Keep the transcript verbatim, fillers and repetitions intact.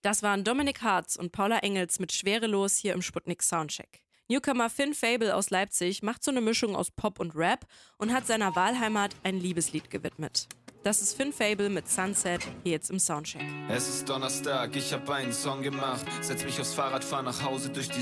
Das waren Dominik Hartz und Paula Engels mit Schwerelos hier im Sputnik Soundcheck. Newcomer Finn Fable aus Leipzig macht so eine Mischung aus Pop und Rap und hat seiner Wahlheimat ein Liebeslied gewidmet. Das ist Finn Fable mit Sunset, hier jetzt im Soundcheck. Es ist Donnerstag, ich hab einen Song gemacht. Setz mich aufs Fahrrad, fahr nach Hause durch die